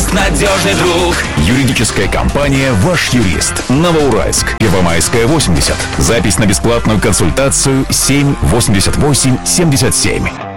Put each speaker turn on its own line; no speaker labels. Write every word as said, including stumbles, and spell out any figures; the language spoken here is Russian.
надежный друг.
Юридическая компания «Ваш юрист». Новоуральск. Первомайская, восемьдесят. Запись на бесплатную консультацию семь восемьдесят восемь семьдесят семь.